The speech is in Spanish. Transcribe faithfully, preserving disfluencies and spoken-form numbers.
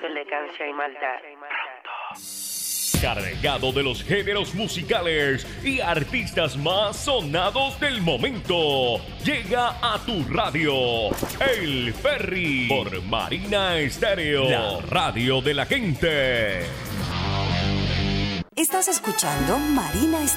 con elegancia y maldad. Cargado de los géneros musicales y artistas más sonados del momento. Llega a tu radio El Ferry por Marina Estéreo, la radio de la gente. Estás escuchando Marina Estéreo.